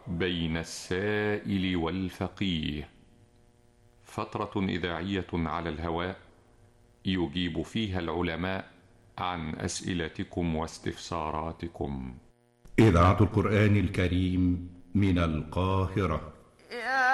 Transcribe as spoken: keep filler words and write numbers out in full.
بين السائل والفقيه، فترة إذاعية على الهواء يجيب فيها العلماء عن أسئلتكم واستفساراتكم. إذاعة القرآن الكريم من القاهرة. يا